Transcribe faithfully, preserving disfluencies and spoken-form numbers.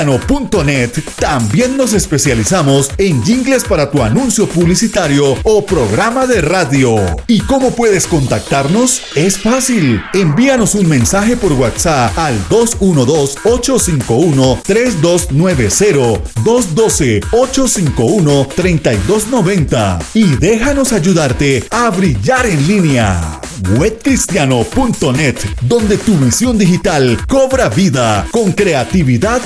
punto net. También nos especializamos en jingles para tu anuncio publicitario o programa de radio. ¿Y cómo puedes contactarnos? Es fácil. Envíanos un mensaje por WhatsApp al dos uno dos, ocho cinco uno, tres dos nueve cero, dos uno dos, ocho cinco uno, tres dos nueve cero y déjanos ayudarte a brillar en línea. web cristiano punto net, donde tu visión digital cobra vida con creatividad